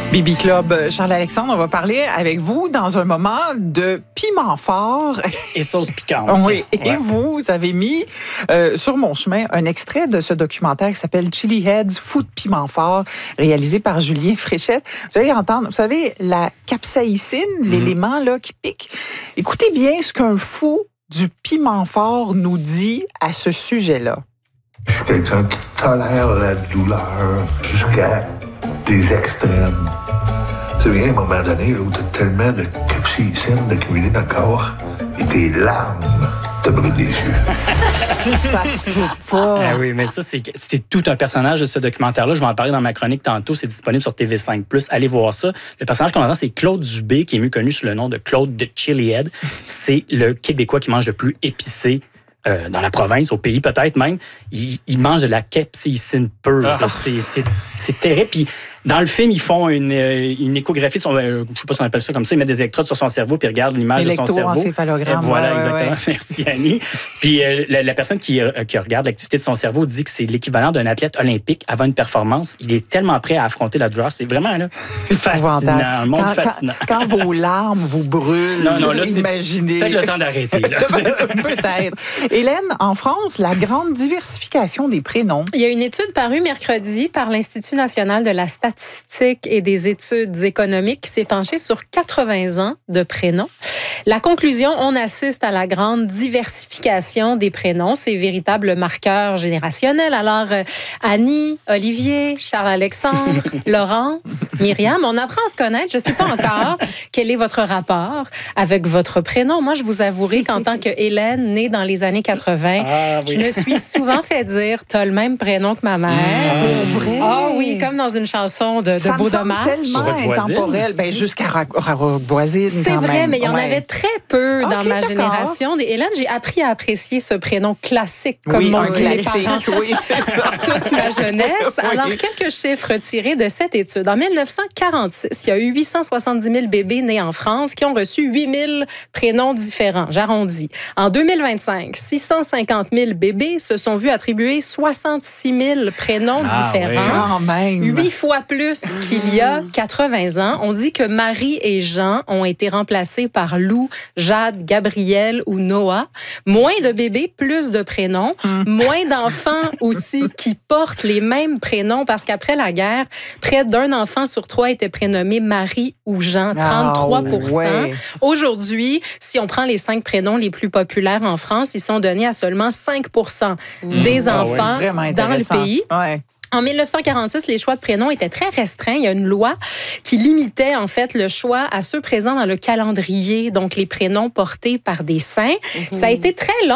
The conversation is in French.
Bibi Club, Charles-Alexandre, on va parler avec vous dans un moment de piment fort. Et sauce piquante. Oui, et vous avez mis sur mon chemin un extrait de ce documentaire qui s'appelle Chili Heads, fou de piment fort, réalisé par Julien Fréchette. Vous allez entendre, vous savez, la capsaïcine, l'élément là qui pique. Écoutez bien ce qu'un fou du piment fort nous dit à ce sujet-là. Je suis quelqu'un qui tolère la douleur jusqu'à des extrêmes. Tu viens à un moment donné où tu as tellement de capsaïcine d'accumuler dans le corps et tes larmes te brûlent les yeux. Ça se peut pas. Ah oui, mais ça, c'était tout un personnage de ce documentaire-là. Je vais en parler dans ma chronique tantôt. C'est disponible sur TV5+. Allez voir ça. Le personnage qu'on entend, c'est Claude Dubé, qui est mieux connu sous le nom de Claude de Chili Head. C'est le Québécois qui mange le plus épicé dans la province, au pays peut-être même. Il mange de la capsaïcine pure. C'est terrible. Puis dans le film, ils font une échographie de son... je sais pas si on appelle ça comme ça. Ils mettent des électrodes sur son cerveau puis ils regardent l'image de son cerveau. Électroencéphalogramme. Voilà, exactement. Merci, Annie. Puis la personne qui regarde l'activité de son cerveau dit que c'est l'équivalent d'un athlète olympique avant une performance. Il est tellement prêt à affronter la douleur. C'est vraiment fascinant. Un monde fascinant. Quand vos larmes vous brûlent, non, là, imaginez... C'est peut-être le temps d'arrêter. Peut-être. Hélène, en France, la grande diversification des prénoms. Il y a une étude parue mercredi par l'Institut national de la statistique et des études économiques qui s'est penchée sur 80 ans de prénoms. La conclusion, on assiste à la grande diversification des prénoms. C'est véritable marqueur générationnel. Alors, Annie, Olivier, Charles-Alexandre, Laurence, Myriam, on apprend à se connaître. Je ne sais pas encore quel est votre rapport avec votre prénom. Moi, je vous avouerai qu'en tant que Hélène, née dans les années 80, je me suis souvent fait dire « t'as le même prénom que ma mère ». Pour vrai? Ah oui, comme dans une chanson de Beau Dommage. Tellement intemporel. Ben, jusqu'à Roquevoisine. C'est vrai, mais il y en avait très peu dans ma d'accord. génération. Et Hélène, j'ai appris à apprécier ce prénom classique, comme m'ont dit mes parents. Oui, c'est ça. Toute ma jeunesse. Alors, quelques chiffres tirés de cette étude. En 1946, il y a eu 870 000 bébés nés en France qui ont reçu 8 000 prénoms différents. J'arrondis. En 2025, 650 000 bébés se sont vus attribuer 66 000 prénoms différents. Quand même. 8 fois plus qu'il y a 80 ans. On dit que Marie et Jean ont été remplacés par Lou, Jade, Gabriel ou Noah. Moins de bébés, plus de prénoms. Moins d'enfants aussi qui portent les mêmes prénoms parce qu'après la guerre, près d'un enfant sur 3 était prénommé Marie ou Jean, 33%. Aujourd'hui, si on prend les 5 prénoms les plus populaires en France, ils sont donnés à seulement 5% des enfants dans le pays. En 1946, les choix de prénoms étaient très restreints. Il y a une loi qui limitait en fait le choix à ceux présents dans le calendrier, donc les prénoms portés par des saints. Ça a été très long